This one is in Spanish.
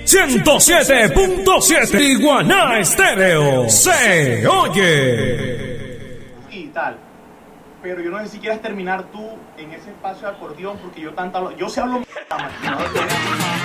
107.7 Iguaná Estéreo. Se oye. Y tal. Pero yo no sé si quieres terminar tú en ese espacio de acordeón porque yo sé hablo